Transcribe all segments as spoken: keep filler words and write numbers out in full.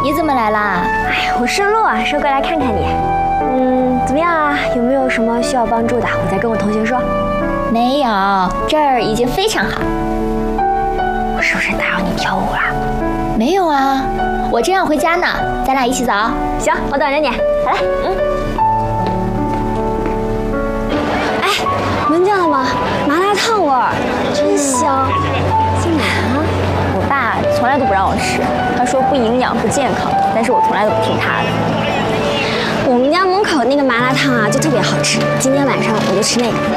你怎么来啦？ 哎，我顺路啊，说过来看看你。嗯，怎么样啊？有没有什么需要帮助的？我再跟我同学说。 没有，这儿已经非常好。 我是不是打扰你跳舞啦？ 没有啊，我正要回家呢，咱俩一起走。 行，我等着你。好嘞，嗯。哎，闻见了吗？麻辣烫味儿，真香。姓马啊？ 我爸从来都不让我吃，他说不营养不健康，但是我从来都不听他的。 我们家门口那个麻辣烫啊，就特别好吃。今天晚上我就吃那个。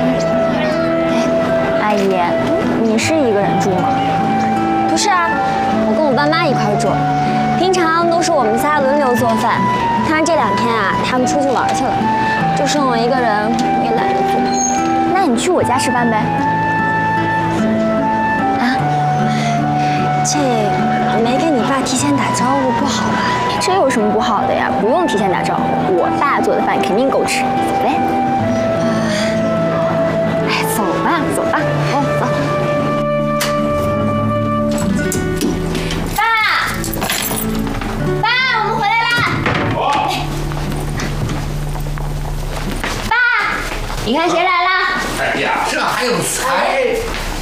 阿姨，你是一个人住吗？ 不是啊，我跟我爸妈一块住，平常都是我们仨轮流做饭，但是这两天啊，他们出去玩去了，就剩我一个人，也懒得做。 那你去我家吃饭呗。啊？ 这没跟你爸提前打招呼不好吧？ 这有什么不好的呀？不用提前打招呼，我爸做的饭肯定够吃。走呗。哎，走吧，走吧，哦，走。爸，爸，我们回来啦！哦。爸，你看谁来啦？ 哎呀，这还有才！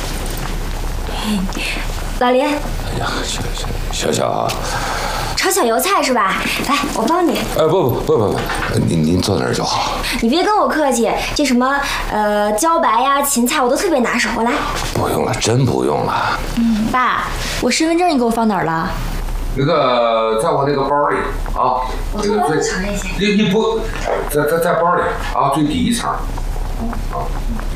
老林。 哎呀，小小小小啊。 炒小油菜是吧？来，我帮你。 哎，不不不不不，您您坐那儿就好。 你别跟我客气，这什么呃茭白呀、芹菜我都特别拿手。我来。 不用了，真不用了。 嗯，爸，我身份证你给我放哪儿了？ 那个，在我那个包里啊。 我从来不藏这些。 你你不，在在在包里啊，最底一层。啊。